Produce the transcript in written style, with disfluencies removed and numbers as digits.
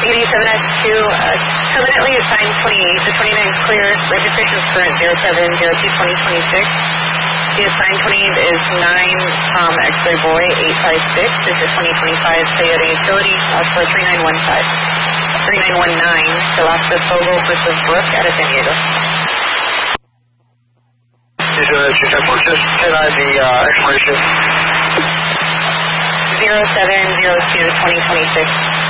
87S2, permanently assigned 28. The 29 is clear. Registration is current 0702-2026. The assigned 28 is 9 Tom X-Ray Boy 856. This is 2025 Toyota Utility for 3919, Alaska Fogo versus Brooke out of San Diego. 这是学生模式，现在the expiration 0702-2026.